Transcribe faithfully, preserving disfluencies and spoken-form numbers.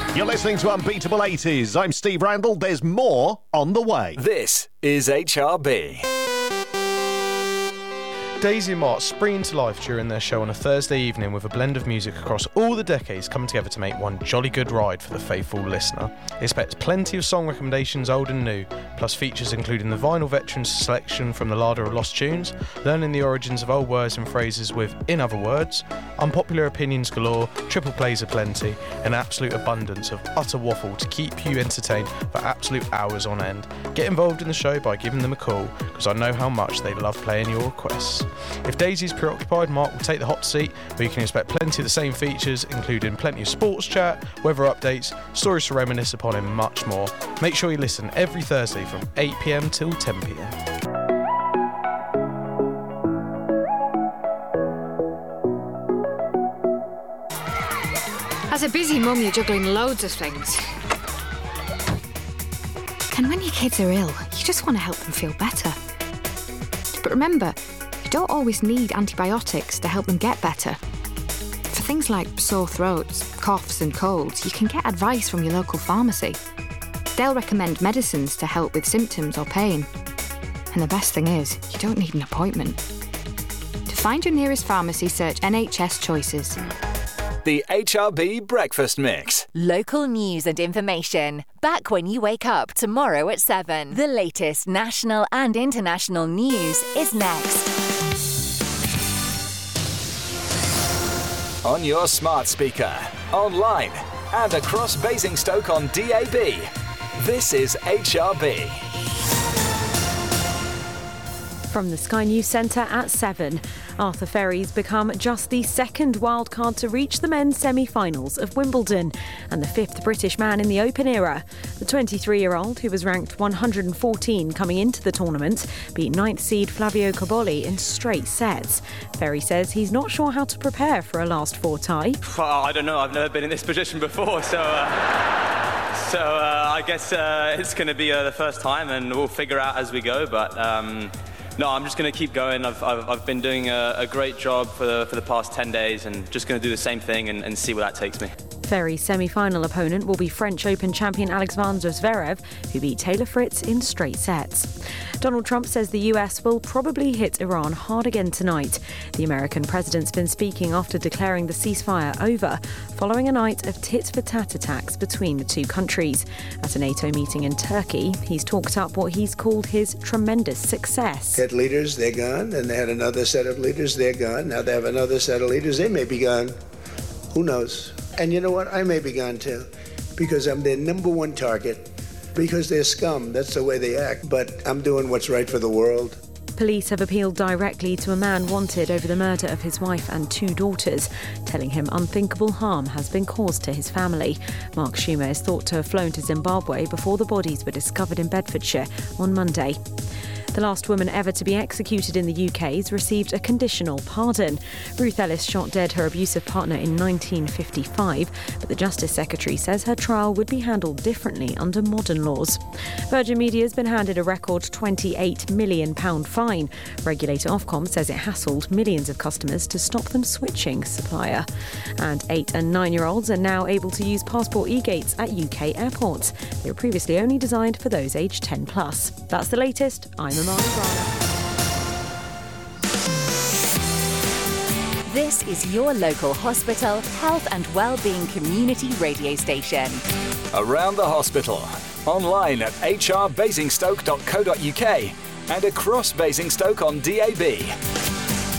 You're listening to Unbeatable eighties. I'm Steve Randall. There's more on the way. This is H R B. Daisy and Mark spring into life during their show on a Thursday evening with a blend of music across all the decades coming together to make one jolly good ride for the faithful listener. Expect plenty of song recommendations old and new, plus features including the Vinyl Veterans selection from the Larder of Lost Tunes, learning the origins of old words and phrases with In Other Words, unpopular opinions galore, triple plays aplenty, and absolute abundance of utter waffle to keep you entertained for absolute hours on end. Get involved in the show by giving them a call, because I know how much they love playing your requests. If Daisy's preoccupied, Mark will take the hot seat, where you can expect plenty of the same features, including plenty of sports chat, weather updates, stories to reminisce upon, and much more. Make sure you listen every Thursday from eight p m till ten p m. As a busy mum, you're juggling loads of things. And when your kids are ill, you just want to help them feel better. But remember, you don't always need antibiotics to help them get better. For things like sore throats, coughs and colds, you can get advice from your local pharmacy. They'll recommend medicines to help with symptoms or pain. And the best thing is, you don't need an appointment. To find your nearest pharmacy, search N H S Choices. The H R B Breakfast Mix. Local news and information. Back when you wake up tomorrow at seven. The latest national and international news is next. On your smart speaker, online, and across Basingstoke on D A B. This is H R B. From the Sky News Centre at seven, Arthur Ferry's become just the second wildcard to reach the men's semi-finals of Wimbledon and the fifth British man in the Open era. The twenty-three-year-old, who was ranked one hundred fourteen coming into the tournament, beat ninth seed Flavio Cobolli in straight sets. Ferry says he's not sure how to prepare for a last four tie. Well, I don't know, I've never been in this position before, so... Uh... So uh, I guess uh, it's going to be uh, the first time, and we'll figure out as we go. But um, no, I'm just going to keep going. I've, I've, I've been doing a, a great job for the, for the past ten days, and just going to do the same thing and, and see where that takes me. Ferry's semi-final opponent will be French Open champion Alexander Zverev, who beat Taylor Fritz in straight sets. Donald Trump says the U S will probably hit Iran hard again tonight. The American president's been speaking after declaring the ceasefire over, following a night of tit-for-tat attacks between the two countries. At a NATO meeting in Turkey, he's talked up what he's called his tremendous success. Had leaders, they're gone, and they had another set of leaders, they're gone. Now they have another set of leaders, they may be gone. Who knows? And you know what? I may be gone too, because I'm their number one target, because they're scum. That's the way they act. But I'm doing what's right for the world. Police have appealed directly to a man wanted over the murder of his wife and two daughters, telling him unthinkable harm has been caused to his family. Mark Schumer is thought to have flown to Zimbabwe before the bodies were discovered in Bedfordshire on Monday. The last woman ever to be executed in the U K has received a conditional pardon. Ruth Ellis shot dead her abusive partner in nineteen fifty-five, but the Justice Secretary says her trial would be handled differently under modern laws. Virgin Media has been handed a record twenty-eight million pounds fine. Regulator Ofcom says it hassled millions of customers to stop them switching supplier. And eight and nine-year-olds are now able to use Passport e-gates at U K airports. They were previously only designed for those aged ten plus. That's the latest. I'm Amanda Brana. This is your local hospital, health and wellbeing community radio station. Around the hospital, online at h r basingstoke dot co dot u k and across Basingstoke on D A B.